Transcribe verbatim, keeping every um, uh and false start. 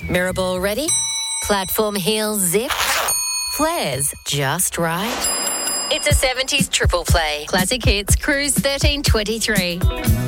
Mirrorball ready? Platform heels zip? Flares just right? It's a seventies triple play. Classic Hits Cruise thirteen twenty-three.